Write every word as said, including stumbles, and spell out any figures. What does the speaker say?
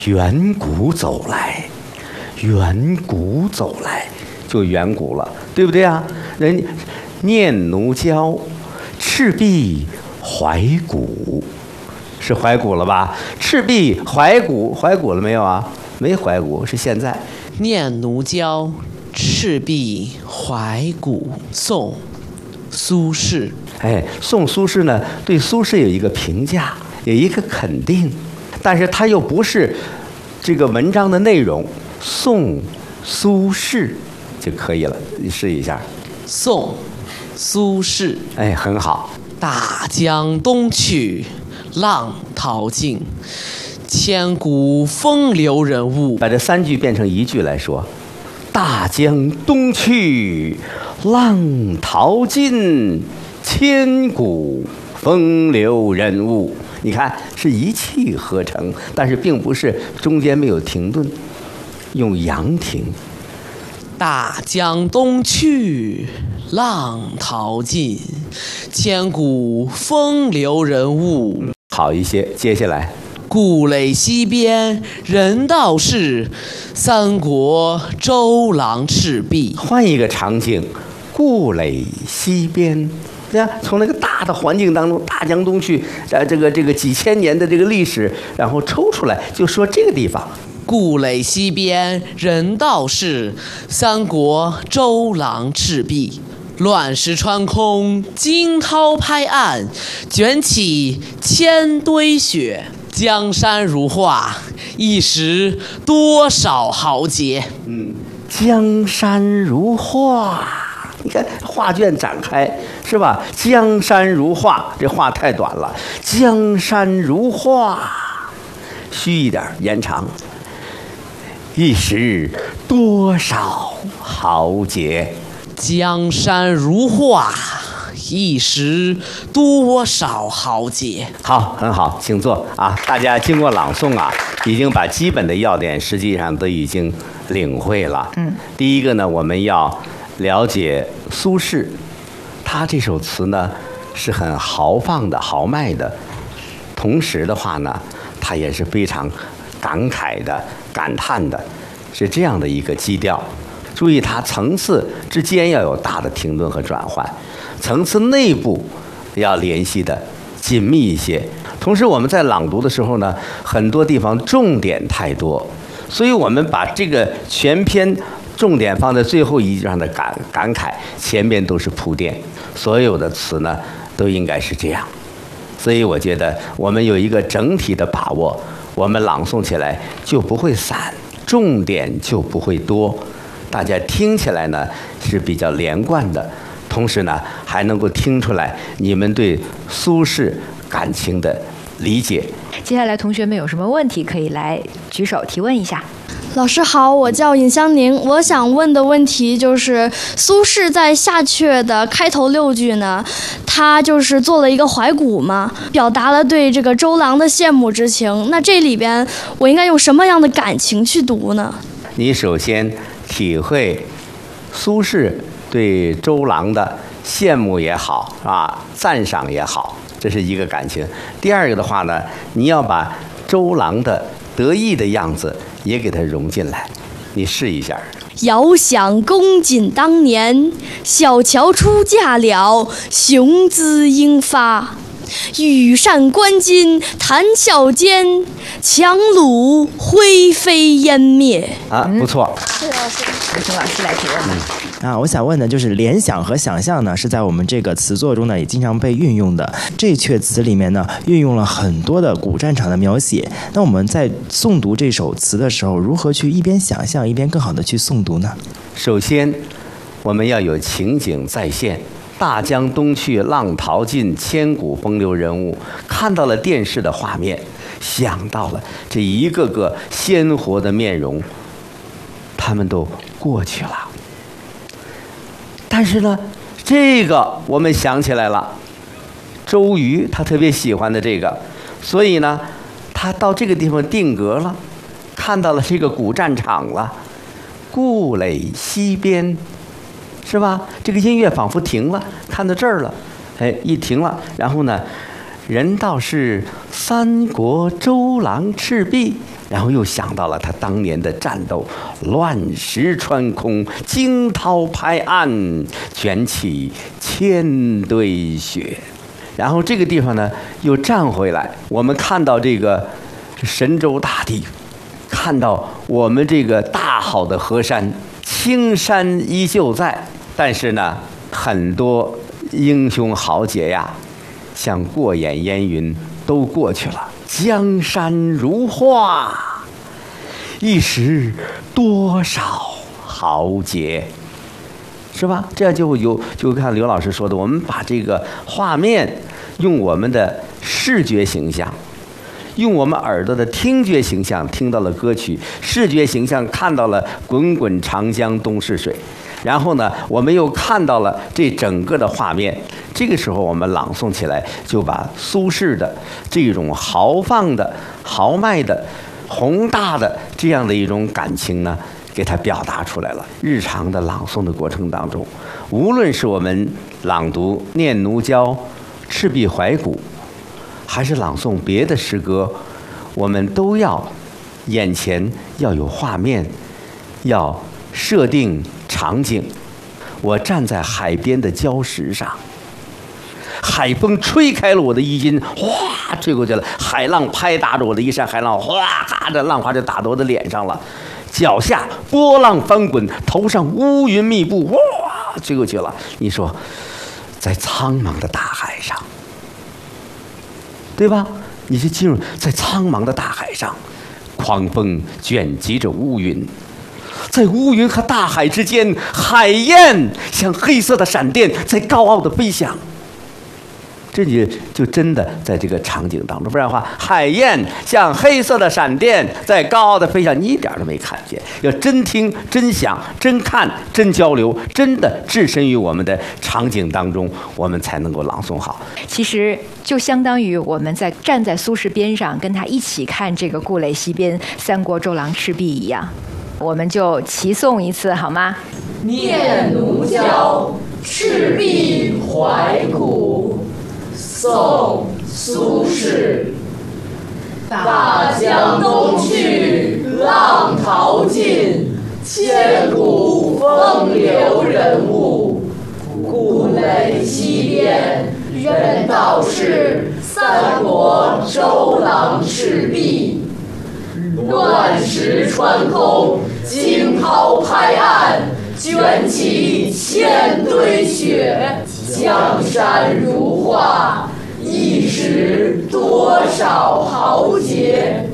远古走来，远古走来，就远古了，对不对啊？人念奴娇，赤壁怀古，是怀古了吧？赤壁怀古，怀古了没有啊？没怀古，是现在。 念奴娇，赤壁怀古，宋，苏轼。 哎，宋苏轼呢，对苏轼有一个评价，有一个肯定，但是他又不是这个文章的内容。宋苏轼就可以了，你试一下。 宋苏轼。 哎，很好。 大江东去，浪淘尽，千古风流人物。 把这三句变成一句来说：大江东去，浪淘尽，千古风流人物。你看是一气呵成，但是并不是中间没有停顿，用阳停。 大江东去，浪淘尽，千古风流人物。 好一些。接下来， 故垒西边，人道是，三国周郎赤壁。 换一个场景，故垒西边。对呀，从那个大的环境当中，大江东去，呃，这个这个几千年的这个历史，然后抽出来，就说这个地方。 故垒西边，人道是，三国周郎赤壁。乱石穿空，惊涛拍岸，卷起千堆雪。江山如画，一时多少豪杰。 嗯，江山如画，你看画卷展开是吧？江山如画，这画太短了。江山如画，虚一点，延长。一时多少豪杰。 江山如画，一时多少豪杰。 好，很好，请坐啊！大家经过朗诵啊，已经把基本的要点实际上都已经领会了。嗯，第一个呢，我们要了解苏轼，他这首词呢是很豪放的、豪迈的，同时的话呢，他也是非常感慨的、感叹的，是这样的一个基调。注意它层次之间要有大的停顿和转换，层次内部要联系的紧密一些。同时我们在朗读的时候呢，很多地方重点太多，所以我们把这个全篇重点放在最后一句上的感感慨，前面都是铺垫，所有的词呢都应该是这样。所以我觉得我们有一个整体的把握，我们朗诵起来就不会散，重点就不会多，大家听起来呢是比较连贯的，同时呢还能够听出来你们对苏轼感情的理解。 接下来同学们有什么问题可以来举手提问一下。 老师好，我叫尹香宁，我想问的问题就是苏轼在下阙的开头六句呢，他就是做了一个怀古嘛，表达了对这个周郎的羡慕之情。那这里边我应该用什么样的感情去读呢？ 你首先体会苏轼对周郎的羡慕也好啊，赞赏也好，这是一个感情。第二个的话呢，你要把周郎的得意的样子也给它融进来，你试一下。 遥想公瑾当年，小乔出嫁了，雄姿英发。羽扇纶巾，谈笑间，樯橹灰飞烟灭。 啊，不错。 谢谢老师，请老师来提问吧。 嗯啊，我想问的就是联想和想象呢，是在我们这个词作中呢也经常被运用的。这阙词里面呢，运用了很多的古战场的描写。那我们在诵读这首词的时候，如何去一边想象一边更好的去诵读呢？ 首先，我们要有情景再现。大江东去，浪淘尽，千古风流人物。看到了电视的画面，想到了这一个个鲜活的面容，他们都过去了。但是呢，这个我们想起来了，周瑜他特别喜欢的这个，所以呢，他到这个地方定格了，看到了这个古战场了，故垒西边。是吧？这个音乐仿佛停了，看到这儿了，哎，一停了，然后呢，人道是三国周郎赤壁， 然后又想到了他当年的战斗，乱石穿空，惊涛拍岸，卷起千堆雪。然后这个地方呢又站回来，我们看到这个神州大地，看到我们这个大好的河山，青山依旧在，但是呢很多英雄豪杰呀像过眼烟云都过去了。江山如画，一时多少豪杰，是吧？这样就有就看刘老师说的，我们把这个画面用我们的视觉形象，用我们耳朵的听觉形象听到了歌曲，视觉形象看到了滚滚长江东逝水，然后呢我们又看到了这整个的画面。这个时候我们朗诵起来就把苏轼的这种豪放的豪迈的宏大的这样的一种感情呢给它表达出来了。日常的朗诵的过程当中，无论是我们朗读《念奴娇》《赤壁怀古》，还是朗诵别的诗歌，我们都要眼前要有画面，要设定场景。我站在海边的礁石上，海风吹开了我的衣襟，哗吹过去了，海浪拍打着我的衣衫，海浪哗的浪花就打到我的脸上了，脚下波浪翻滚，头上乌云密布，哇吹过去了。你说在苍茫的大海上，对吧？你就进入在苍茫的大海上，狂风卷集着乌云，在乌云和大海之间，海燕像黑色的闪电在高傲的飞翔。这就就真的在这个场景当中，不然的话，海燕像黑色的闪电在高傲的飞翔，你一点都没看见。要真听、真想、真看、真交流，真的置身于我们的场景当中，我们才能够朗诵好。 其实就相当于我们在站在苏轼边上，跟他一起看这个故垒西边三国周郎赤壁一样。我们就齐诵一次好吗？ 念奴娇，赤壁怀古。宋·苏轼。大江东去，浪淘尽，千古风流人物。故垒西边，人道是三国周郎赤壁。乱石穿空，惊涛拍岸，卷起千堆雪。江山如画，一时多少豪杰。